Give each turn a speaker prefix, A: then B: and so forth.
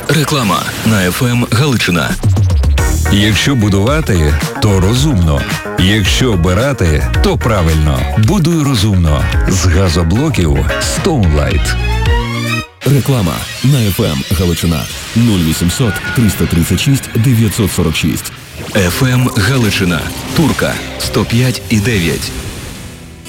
A: Реклама на ФМ Галичина.
B: Якщо будувати, то розумно. Якщо обирати, то правильно. Будуй розумно. З газоблоків Stoneline.
A: Реклама на ФМ Галичина. 0800 336 946. ФМ Галичина. Турка 105,9.